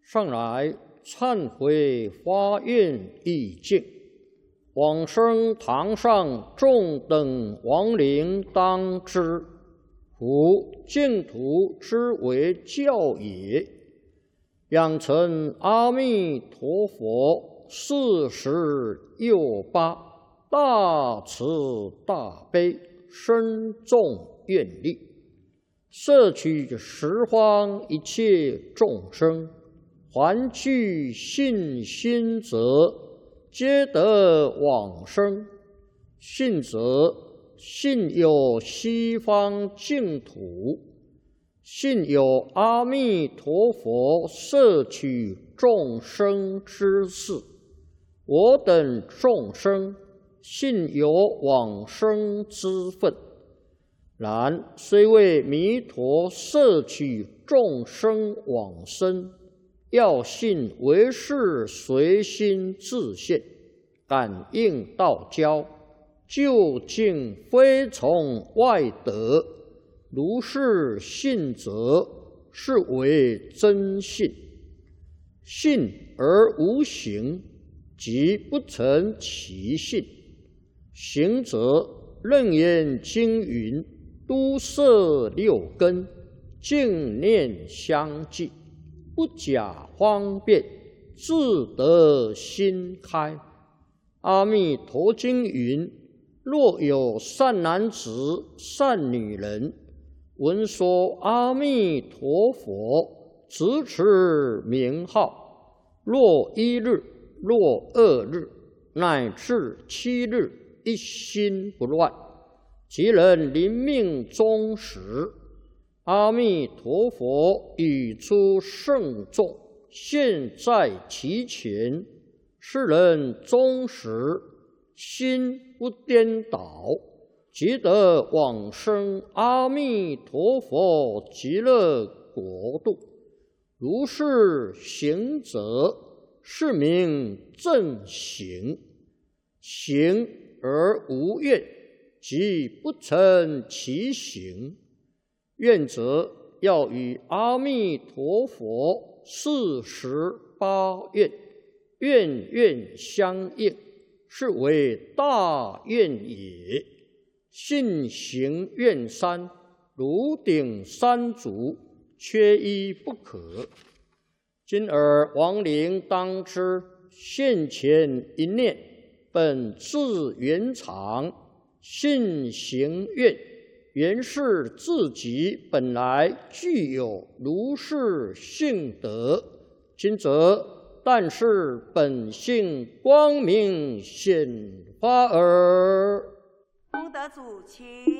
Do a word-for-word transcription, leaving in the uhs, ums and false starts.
上来忏悔发愿意境，往生堂上众等亡灵当知，夫净土之为教也。养成阿弥陀佛四十又八大慈大悲深重愿力，摄取十方一切众生，还具信心者，皆得往生。信者，信有西方净土，信有阿弥陀佛摄取众生之事。我等众生信有往生之分，然虽为弥陀摄取众生往生，要信唯是随心自现，感应道交，究竟非从外得。如是信者，是为真信。信而无行，即不成其信。行者，楞严经云：都摄六根，净念相继，不假方便，自得心开。阿弥陀经云：若有善男子、善女人，闻说阿弥陀佛，直持名号，若一日，若二日，乃至七日，一心不乱，即能临命终时，阿弥陀佛语出圣众，现在其前，是人终时心不颠倒，即得往生阿弥陀佛极乐国度。如是行者，是名正行。行而无愿，即不成其行。愿者，要与阿弥陀佛四十八愿，愿愿相应，是为大愿也。信行愿三，如顶三足，缺一不可。今尔亡灵当知，现前一念，本自圆常，信行愿，原是自己本来具有如是性德。今则但是本性光明显发耳。 功德主，请。